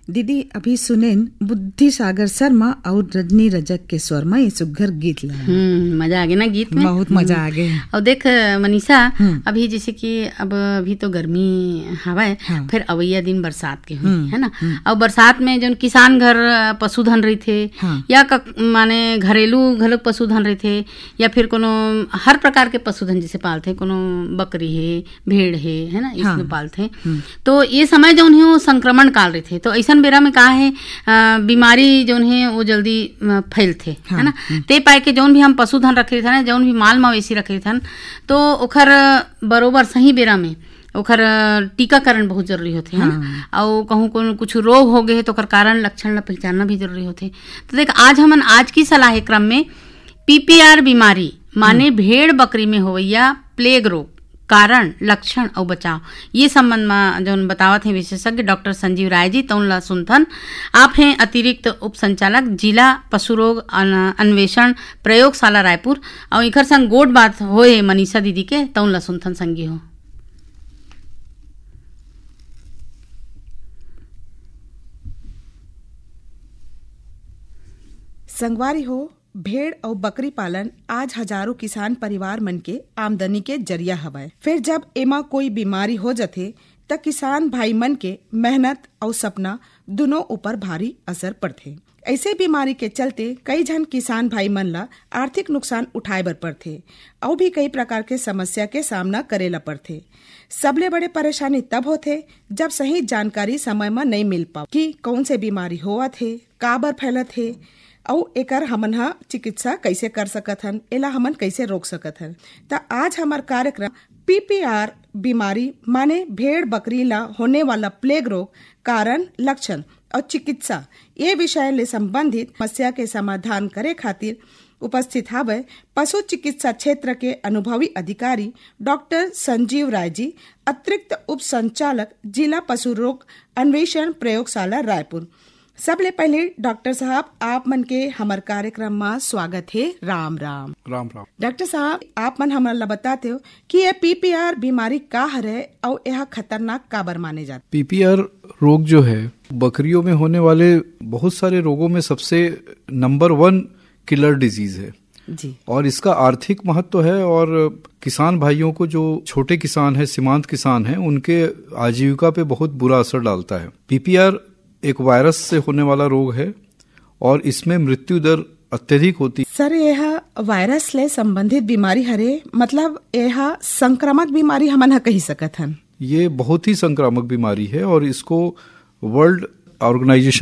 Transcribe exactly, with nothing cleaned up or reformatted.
दीदी अभी सुनेन बुद्धि सागर शर्मा और रजनी रजक के स्वर में ये सुघर गीत ला। हम्म मजा आ गया ना गीत में, बहुत मजा आ गया। और देख मनीषा, अभी जैसे कि अब अभी तो गर्मी हवा है, हाँ। फिर अवैया दिन बरसात के हुई है ना, और बरसात में जो किसान घर पशुधन रही थे, हाँ। या माने घरेलू घलक पशुधन रहे थे, या फिर कोनो हर प्रकार के पशुधन जैसे पालते, कोनो बकरी है, भेड़ है है ना, इसमें हाँ। पालते। तो ये समय जो है वो संक्रमण काल रहे थे, तो ऐसा बेरा में कहा है बीमारी जो है वो जल्दी फैलते हाँ। है ना। ते पाए के जौन भी हम पशुधन रखे थे ना, जौन भी माल मवेशी रखे थे, तो ओखर बरोबर सही बेरा में ओखर टीकाकरण बहुत जरूरी होते है हाँ। ना। और कहूँ को कुछ रोग हो गए तो ओकर कारण लक्षण ला पहचानना भी जरूरी होते। तो देख आज हमन आज की सलाह क्रम में पीपीआर बीमारी माने भेड़ बकरी में होवैया प्लेग रोग, कारण, लक्षण और बचाव, ये संबंध में जो बतावत हैं विशेषज्ञ डॉक्टर संजीव राय जी। तौन ला सुनथन आप हैं अतिरिक्त उप संचालक जिला पशु रोग अन्वेषण प्रयोगशाला रायपुर, और इखर संग गोट बात होए मनीषा दीदी के, तौन ला सुनथन संगी हो। संगवारी हो, भेड़ और बकरी पालन आज हजारों किसान परिवार मन के आमदनी के जरिया हवय। फिर जब एमा कोई बीमारी हो जाथे त किसान भाई मन के मेहनत और सपना दोनों ऊपर भारी असर पड़थे। ऐसे बीमारी के चलते कई जन किसान भाई मन ला आर्थिक नुकसान उठाए बर पड़थे और भी कई प्रकार के समस्या के सामना करे ला पड़थे। सबले बड़े परेशानी तब होथे जब सही जानकारी समय में नहीं मिल पाओ कि कौन से बीमारी होवत हे, का बर फैलत हे, और एकर हमन हा चिकित्सा कैसे कर सकत हन, एला हमन कैसे रोक सकत हन। त आज हमार कार्यक्रम पीपीआर बीमारी माने भेड़ बकरी ला होने वाला प्लेग रोग, कारण, लक्षण और चिकित्सा, ये विषय ले संबंधित समस्या के समाधान करे खातिर उपस्थित हवे पशु चिकित्सा क्षेत्र के अनुभवी अधिकारी डॉक्टर संजीव राय जी, अतिरिक्त उप संचालक जिला पशु रोग अन्वेषण प्रयोगशाला रायपुर। सबले पहले डॉक्टर साहब आप मन के हमार कार्यक्रम में स्वागत है। राम राम। राम राम। डॉक्टर साहब आप मन हमारा बताते हो कि ये पीपीआर बीमारी का हरे और यह खतरनाक काबर माने जाते। पीपीआर रोग जो है बकरियों में होने वाले बहुत सारे रोगों में सबसे नंबर वन किलर डिजीज है जी, और इसका आर्थिक महत्व है, और किसान भाइयों को जो छोटे किसान है, सीमांत किसान है, उनके आजीविका पे बहुत बुरा असर डालता है। पीपीआर एक वायरस से होने वाला रोग है और इसमें मृत्यु दर अत्यधिक होती। सर यह वायरस ले संबंधित बीमारी हरे, मतलब यह संक्रामक बीमारी हमन हा कही सकत हन। ये बहुत ही संक्रामक बीमारी है और इसको वर्ल्ड ऑर्गेनाइजेशन